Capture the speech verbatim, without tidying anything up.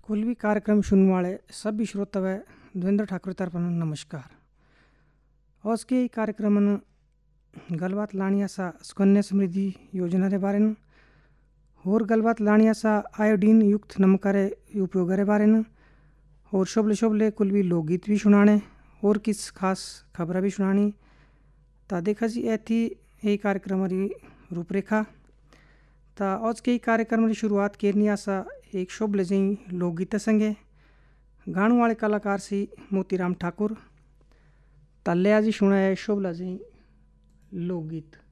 कुल भी कार्यक्रम सुनने वाले सभी श्रोता व देवेंद्र ठाकुर तरफ नमस्कार। आज के कार्यक्रम गलबात लानिया सा सुकन्या समृद्धि योजना रे बारे में और गलबात लानिया सा आयोडीन युक्त नमक रे उपयोग रे बारे में और शोभले शोभले कुल भी लोकगीत भी सुनाने और किस खास खबर भी सुनानी। ता देखा जी ए थी यही कार्यक्रम री रूपरेखा। ता आज के कार्यक्रम की शुरुआत करनी आसा एक शोभले जी लोकगीत संगे गाने वाले कलाकार सी मोतीराम ठाकुर। तल्ले आज सुना है शोभला जी लोकगीत।